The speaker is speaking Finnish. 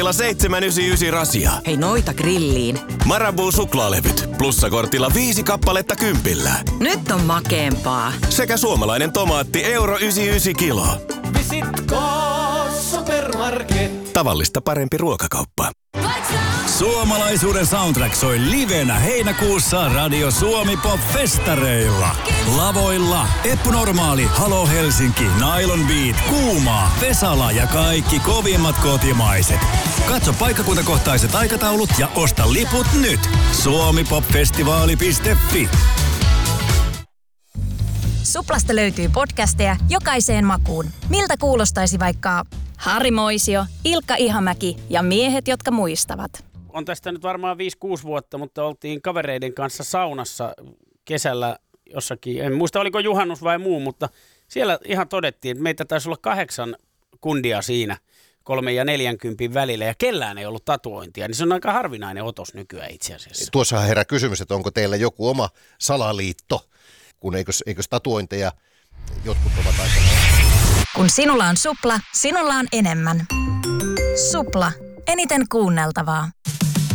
plussakortilla 799 rasia. Hei, noita grilliin. Marabou suklaalevyt plussakortilla 5 kappaletta 10. Nyt on makeempaa. Sekä suomalainen tomaatti €1,99 kilo. Visitko Supermarket? Tavallista parempi ruokakauppa. Suomalaisuuden soundtrack soi livenä heinäkuussa Radio Suomi Pop-festareilla. Lavoilla Eppu Normaali, Halo Helsinki, Nylon Beat, Kuumaa, Vesala ja kaikki kovimmat kotimaiset. Katso paikkakuntakohtaiset aikataulut ja osta liput nyt. suomipopfestivaali.fi. Suplasta löytyy podcasteja jokaiseen makuun. Miltä kuulostaisi vaikka Harri Moisio, Ilkka Ihamäki ja miehet, jotka muistavat. On tästä nyt varmaan 5-6 vuotta, mutta oltiin kavereiden kanssa saunassa kesällä jossakin. En muista, oliko juhannus vai muu, mutta siellä ihan todettiin, että meitä taisi olla 8 kundia siinä 3 ja 40 välillä ja kellään ei ollut tatuointia. Niin se on aika harvinainen otos nykyään itse asiassa. Tuossahan herää kysymys, että onko teillä joku oma salaliitto, kun eikös tatuointeja jotkut ovat aikanaan. kun sinulla on Supla, sinulla on enemmän. Supla, eniten kuunneltavaa.